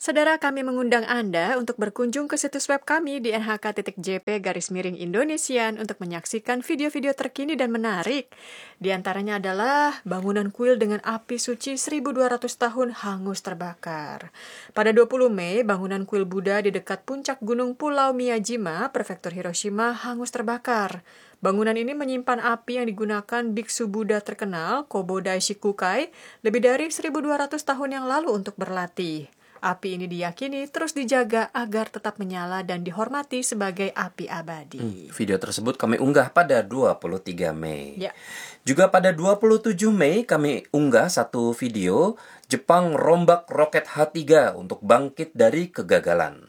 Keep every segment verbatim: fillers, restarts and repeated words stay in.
Saudara, kami mengundang Anda untuk berkunjung ke situs web kami di n h k titik j p garis miring Indonesian untuk menyaksikan video-video terkini dan menarik. Di antaranya adalah bangunan kuil dengan api suci seribu dua ratus tahun hangus terbakar. Pada dua puluh Mei, bangunan kuil Buddha di dekat puncak gunung Pulau Miyajima, Prefektur Hiroshima, hangus terbakar. Bangunan ini menyimpan api yang digunakan biksu Buddha terkenal, Kobo Daishikukai, lebih dari seribu dua ratus tahun yang lalu untuk berlatih. Api ini diyakini terus dijaga agar tetap menyala dan dihormati sebagai api abadi. Hmm, video tersebut kami unggah pada dua puluh tiga Mei. Ya. Juga pada dua puluh tujuh Mei kami unggah satu video Jepang rombak roket H tiga untuk bangkit dari kegagalan.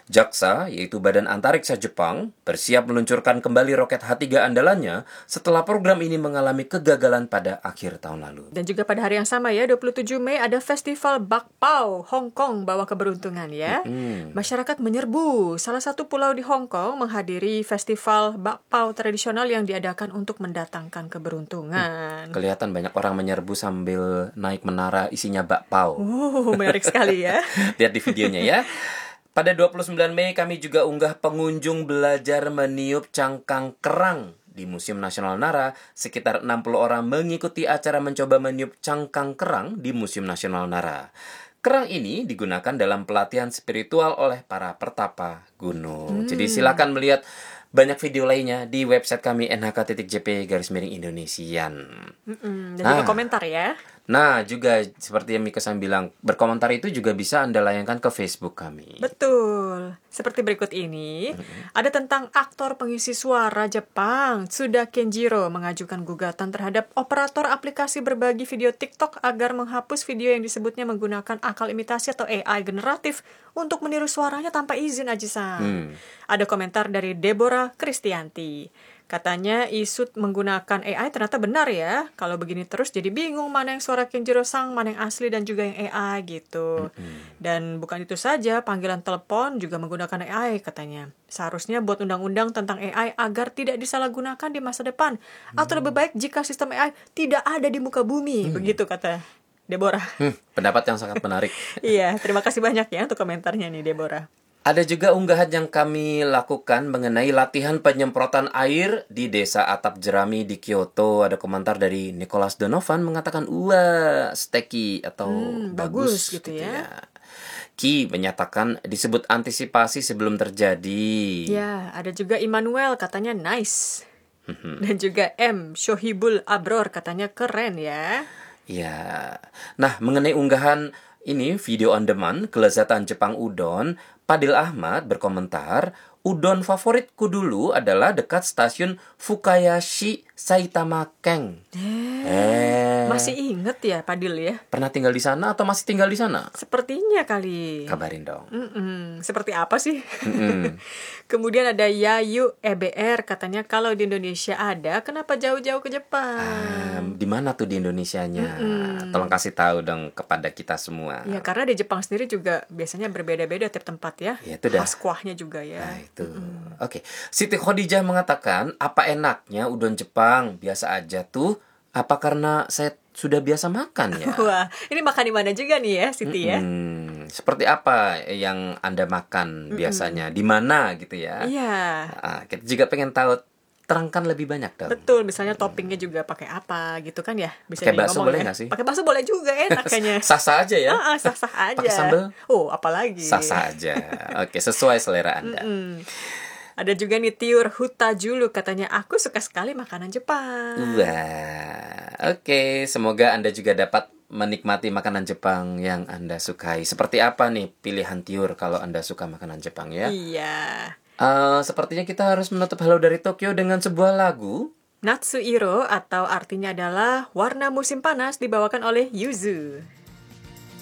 JAXA, yaitu Badan Antariksa Jepang, bersiap meluncurkan kembali roket H tiga andalannya setelah program ini mengalami kegagalan pada akhir tahun lalu. Dan juga pada hari yang sama ya, dua puluh tujuh Mei ada Festival Bakpao Hong Kong bawa keberuntungan ya. Mm-hmm. Masyarakat menyerbu salah satu pulau di Hong Kong menghadiri Festival Bakpao tradisional yang diadakan untuk mendatangkan keberuntungan. Hmm, kelihatan banyak orang menyerbu sambil naik menara isinya bakpao. Oh, menarik sekali ya. Lihat di videonya ya. Pada dua puluh sembilan Mei kami juga unggah pengunjung belajar meniup cangkang kerang di Museum Nasional Nara. Sekitar enam puluh orang mengikuti acara mencoba meniup cangkang kerang di Museum Nasional Nara. Kerang ini digunakan dalam pelatihan spiritual oleh para pertapa gunung. Hmm. Jadi silakan melihat banyak video lainnya di website kami n h k titik j p garis miring Indonesian. Mm-mm, dan nah, juga komentar ya. Nah, juga seperti yang Mika sang bilang, berkomentar itu juga bisa Anda layangkan ke Facebook kami. Betul. Seperti berikut ini, mm-hmm. ada tentang aktor pengisi suara Jepang, Tsuda Kenjiro, mengajukan gugatan terhadap operator aplikasi berbagi video TikTok agar menghapus video yang disebutnya menggunakan akal imitasi atau A I generatif untuk meniru suaranya tanpa izin Aji-san. Hmm. Ada komentar dari Deborah Kristianti. Katanya isu menggunakan A I ternyata benar ya. Kalau begini terus jadi bingung mana yang suara Kenjiro Sang, mana yang asli dan juga yang A I gitu. Mm-hmm. Dan bukan itu saja, panggilan telepon juga menggunakan A I katanya. Seharusnya buat undang-undang tentang A I agar tidak disalahgunakan di masa depan. Mm. Atau lebih baik jika sistem A I tidak ada di muka bumi. Mm. Begitu kata Deborah. Hmm, pendapat yang sangat menarik. Iya, terima kasih banyak ya untuk komentarnya nih Deborah. Ada juga unggahan yang kami lakukan mengenai latihan penyemprotan air di desa Atap Jerami di Kyoto. Ada komentar dari Nicholas Donovan mengatakan, wah, sticky atau hmm, bagus, bagus gitu, gitu ya. ya. Ki menyatakan disebut antisipasi sebelum terjadi. Ya, ada juga Immanuel katanya nice. Dan juga M. Shohibul Abror katanya keren ya. Ya, nah mengenai unggahan ini video on demand kelezatan Jepang udon, Padil Ahmad berkomentar, udon favoritku dulu adalah dekat stasiun Fukayashi Saitama Ken. Eh, eh, masih inget ya Padil ya? Pernah tinggal di sana atau masih tinggal di sana? Sepertinya kali. Kabarin dong. Mm-mm. Seperti apa sih? Kemudian ada Yayu E B R katanya kalau di Indonesia ada, kenapa jauh-jauh ke Jepang? Um, di mana tuh di Indonesianya? Mm-mm. Tolong kasih tahu dong kepada kita semua. Ya karena di Jepang sendiri juga biasanya berbeda-beda tiap tempat ya. Ya itu dah. Khas kuahnya juga ya. Nah itu. Mm-mm. Oke. Siti Khadijah mengatakan, apa enaknya udon Jepang? Biasa aja tuh. Apa karena saya sudah biasa makan ya? Wah, ini makan di mana juga nih ya, Siti ya? Mm-mm. Seperti apa yang Anda makan biasanya? Di mana gitu ya? Iya. Nah, kita juga pengen tahu. Terangkan lebih banyak dong. Betul, misalnya toppingnya juga pakai apa gitu kan ya? Bisa pakai bakso boleh nggak ya? sih? Pakai bakso boleh juga, enak kayaknya. Sah-sah aja ya? Ah, sah-sah aja. Pakai sambal? Oh, apalagi? Sah-sah aja. Oke, sesuai selera Anda. Mm-mm. Ada juga nih Tiur Hutajulu katanya, aku suka sekali makanan Jepang. Wah, oke. Semoga Anda juga dapat menikmati makanan Jepang yang Anda sukai. Seperti apa nih pilihan Tiur kalau Anda suka makanan Jepang ya? Iya. Uh, sepertinya kita harus menutup Halo dari Tokyo dengan sebuah lagu Natsuiro atau artinya adalah warna musim panas dibawakan oleh Yuzu.